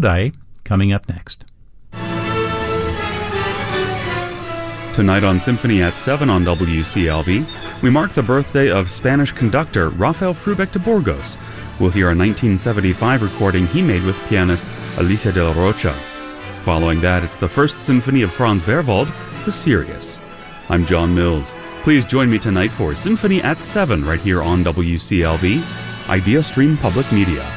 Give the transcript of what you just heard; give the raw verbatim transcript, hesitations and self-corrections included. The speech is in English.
Day, coming up next. Tonight on Symphony at seven on W C L V, we mark the birthday of Spanish conductor Rafael Frubeck de Burgos. We'll hear a nineteen seventy-five recording he made with pianist Alicia de la Rocha. Following that, it's the First Symphony of Franz Berwald, the Sirius. I'm John Mills. Please join me tonight for Symphony at seven right here on W C L V, Idea Stream Public Media.